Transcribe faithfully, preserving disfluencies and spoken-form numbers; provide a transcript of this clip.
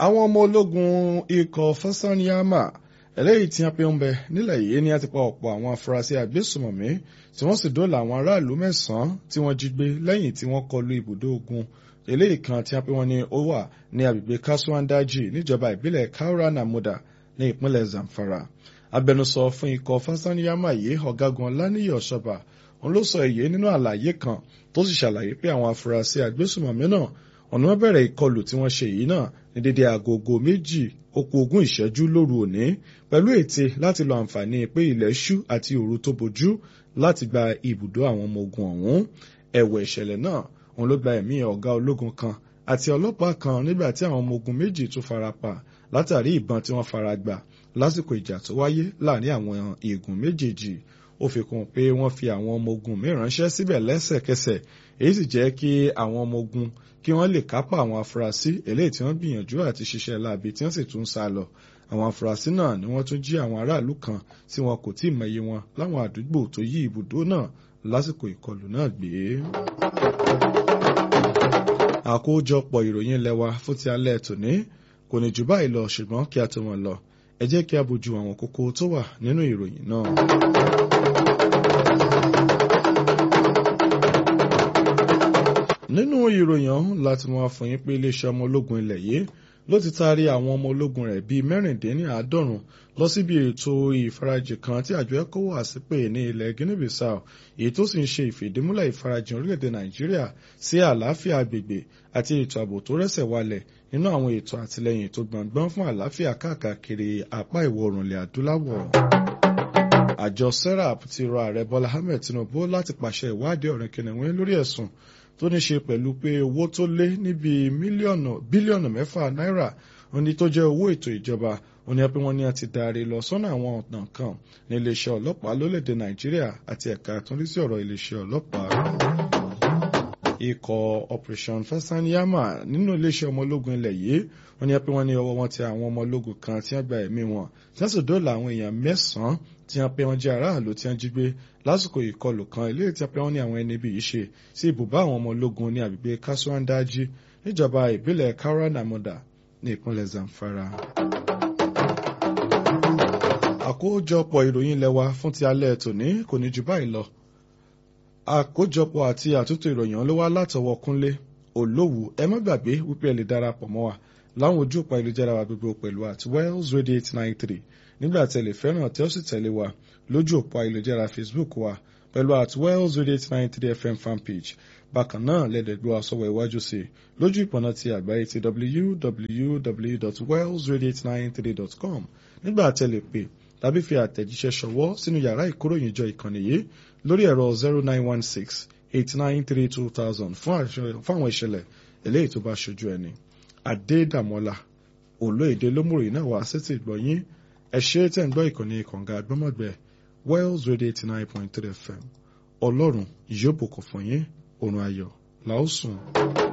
àwọn ọmọ ológun ikọ̀ Fasanyama eléyìí tí wọ́n pe ń bẹ nílẹ̀ yìí ni a ti pa ọ̀pọ̀ àwọn afurasí agbésùmọ̀mí tí wọ́n sì dóòlà àwọn aráàlú mẹ́sàn-án tí wọ́n jí gbé lẹ́yìn tí wọ́n kọlu ibùdó ogun eléyìí kan tí wọ́n pe wọ́n ní ó wà ní agbègbè Kasuwandaji níjọba ìbílẹ̀ Kaura Namuda ní ìpínlẹ̀ Zamfara. Abẹnusọ fún ikọ̀ Fasanyama yìí Ọ̀gágun Ọláníyì Ọ̀ṣọ́bà òun ló sọ èyí nínú àlàyé kan tó sì ṣàlàyé pé àwọn afurasí agbésùmọ̀mí náà ọ̀nà wọn bẹ̀rẹ̀ ìkọlù tí wọ́n ṣe yìí náà ní dédé agogo méjì okú ogún ìṣẹ́jú lóru òní pẹ̀lú ète láti lo àǹfààní pé ilẹ̀ ṣú àti òru tó bojú láti gba ibùdó àwọn ọmọ ogun ọ̀hún. Ẹ̀wẹ̀ ìṣẹ̀lẹ̀ náà òun ló gba ẹ̀mí ọ̀gá ológun kan àti ọlọ́pàá kan nígbà tí àwọn ọmọ ogun méjì tún farapa látàrí ìbọn tí wọ́n fara gbà lásìkò ìjà tó wáyé láàrin àwọn igun méjèèjì. Ó fi kún pé wọ́n fi àwọn ọmọ ogun míì ránṣẹ́ síbẹ̀ lẹ́sẹ̀kẹsẹ̀ èyí sì jẹ́ kí àwọn ọmọ ogun kí wọ́n lè kápá àwọn afurasí eléyìí tí wọ́n gbìyànjú àti ṣiṣẹ́ láabi tí wọ́n sì tún sá lọ. Àwọn afurasí náà ni wọ́n tún jí àwọn aráàlú kan tí wọn kò tí ì mọ iye wọn láwọn àdúgbò tó yí ibùdó náà lásìkò ìkọlù náà gbé. Àkójọpọ̀ ìròyìn ilé wa fún ti alẹ́ tòní kò ní jù báyìí lọ ṣùgbọ́n kí a tó wọn lọ ẹ jẹ́ kí a bójú àwọn kókó tó wà nínú ìròyìn náà. Nínú ìròyìn ọ̀hún láti mú àfọyín yín pé iléeṣẹ́ ọmọ ológun ilẹ̀ yìí ló ti taari àwọn ọmọ ológun rẹ̀ bíi mẹ́rìndínláàádọ́rùn lọ síbi ètò ìfarajìn kan tí àjọ ECOWAS pè ní ilẹ̀ Guinea-Bissau èyí tó sì ń ṣe ìfìdímúlẹ̀ ìfarajìn orílẹ̀-èdè Nàìjíríà sí àlàáfíà agbègbè àti ètò ààbò tó rẹ́sẹ̀ walẹ̀ nínú àwọn ètò àtìlẹ́yìn tó gbọ̀ngbọ́n fún àlàáfíà káàkiri apá ìwọ̀ oòrùn ilẹ̀ adúláwọ̀. Àjọ SERAP ti rọ ààrẹ Bọ́lá Ahmed Tinubu láti pàṣẹ ìwádìí ọ̀rìn kìnìún lórí ẹ̀sùn tó ní ṣe pẹ̀lú pé owó tó lé níbi mílíọ̀nù bílíọ̀nù mẹ́fà náírà oní tó jẹ́ owó ètò ìjọba oní pé wọ́n ní a ti darí lọ sọ́nà àwọn ọ̀nà kan ní iléeṣẹ́ ọlọ́pàá lórílẹ̀‐èdè Nàìjíríà àti ẹ̀ka tó ń rí sí ọ̀rọ̀ iléeṣẹ́ ọlọ́pàá. Ikọ̀ Operation Fasanyama nínú iléeṣẹ́ ọmọ ológun ilẹ̀ yìí wọ́n ní pé wọ́n ní ọwọ́ wọn ti àwọn ọmọ ológun kan tí wọ́n gba ẹ̀mí wọn tí wọ́n sì dóòlà àwọn èèyàn mẹ́sàn-án tí wọ́n pé wọ́n jẹ́ aráàlú tí wọ́n jí gbé lásìkò ìkọlù kan ilé tí wọ́n pé wọ́n ní àwọn ẹni bí yìí ṣe sí ibùbá àwọn ọmọ ológun ní agbègbè Kasuwandaji níjọba ìbílẹ̀ Kaura Namuda ní ìpínlẹ̀ Zamfara. Àkójọpọ̀ ìròyìn ilé wa fún ti alẹ́ tòní kò ní jù báyìí lọ. Àkójọpọ̀ àti àtúntò ìròyìn ló wá látọwọ́ Kúnlé Olówù. Ẹ má gbàgbé wípé ẹ lè darapọ̀ mọ́ wa láwọn ojú òpó ayélujára wa gbogbo pẹ̀lú at Wells Radio eight nine three nígbà tí ẹ lè fẹ́ràn tí ó sì tẹ̀lé wa lójú òpó ayélujára Facebook wa pẹ̀lú at Wells Radio eight nine three F M fanpage. Bákan náà lẹ́dẹ̀gbọ́ àsọwọ́ iwájú sí i lójú ìpọ̀nà ti àgbáyé ti w w w dot wells radio eight nine three dot com nígbà tí ẹ lè pè tàbí fi àtẹ̀jíṣẹ́ ṣọwọ́ sínú yàrá ìkóròyìnjọ ìkànnì yìí lórí ẹ̀rọ zero nine one six eight nine three two thousand fún àwọn ìṣẹ̀lẹ̀ eléyìí tó bá ṣojú ẹni. Adédàmọ́lá Olóyèdè lómùrè náà wá sétí ìgbọ̀nyín ẹ ṣé tẹ̀ ń gbọ́ ìkànnì kànga àgbọ́mọ̀gbẹ́ Wells Radio eighty nine point three F M. Ọlọ́run yóò bùkún fún yín, oorun ayọ̀ la ó sùn.